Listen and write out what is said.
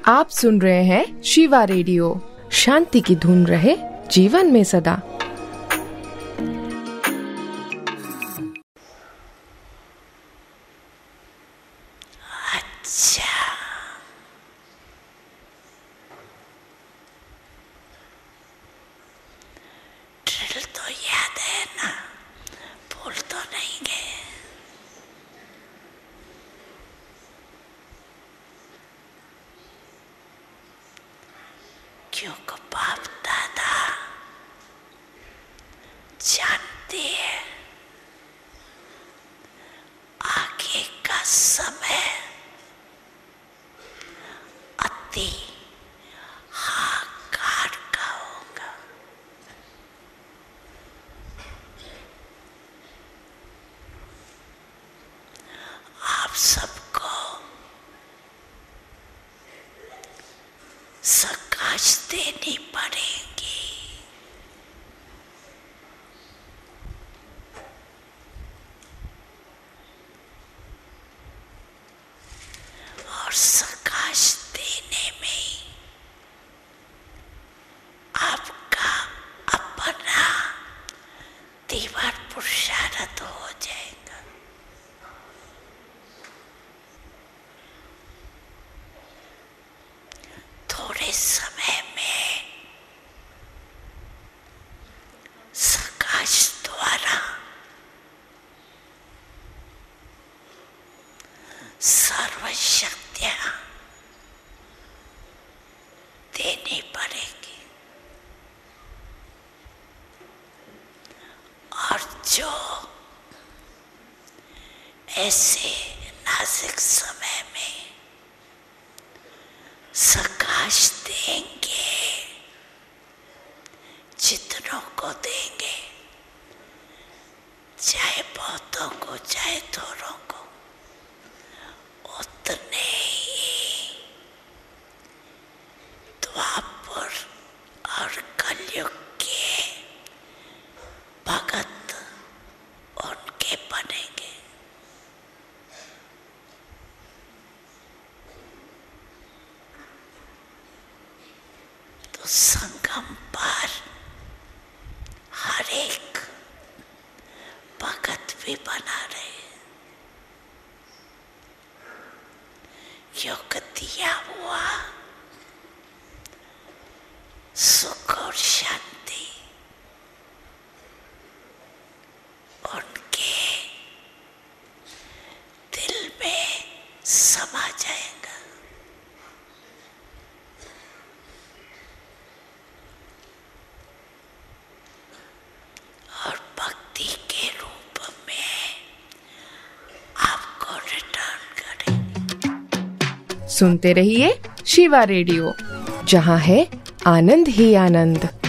आप सुन रहे हैं शिवा रेडियो। शांति की धुन रहे जीवन में सदा। क्योंकि बाप दादा जानते हैं आगे का समय अति हाहाकार का होगा। आप सबको सकाश देनी पड़ेगी। और सकाश देने में आपका अपना तीव्र पुरुषार्थ हो जाएगा। थोड़े समय में सकाश द्वारा सर्वशक्तियां देनी पड़ेगी। और जो ऐसे नाजुक समय में सकाश देंगे, जितनों को देंगे, चाहे बहुतों को चाहे थोड़ों को, उतने ही द्वापर और कलयुग के भगत उनके बनेंगे। तो संगम पर हर एक भगत भी बना रहे। योग दिया हुआ सुख और शांति उनके दिल में समा जाएगा। और भक्ति के रूप में आपको रिटर्न करेंगे। सुनते रहिए शिवा रेडियो, जहाँ है आनंद ही आनंद।